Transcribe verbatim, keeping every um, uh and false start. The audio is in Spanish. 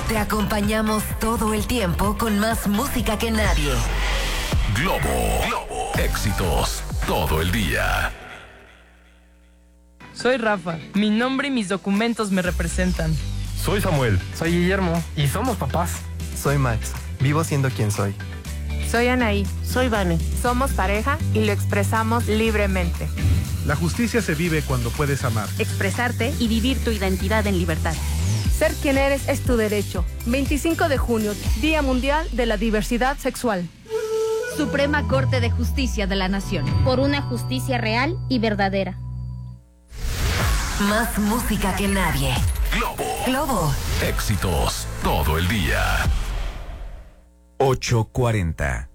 Te acompañamos todo el tiempo con más música que nadie. Globo, Globo, éxitos todo el día. Soy Rafa, mi nombre y mis documentos me representan. Soy Samuel. Soy Guillermo. Y somos papás. Soy Max, vivo siendo quien soy. Soy Anaí. Soy Vane. Somos pareja y lo expresamos libremente. La justicia se vive cuando puedes amar, expresarte y vivir tu identidad en libertad. Ser quien eres es tu derecho. veinticinco de junio, Día Mundial de la Diversidad Sexual. Suprema Corte de Justicia de la Nación. Por una justicia real y verdadera. Más música que nadie. Globo. Globo. Éxitos todo el día. ocho cuarenta.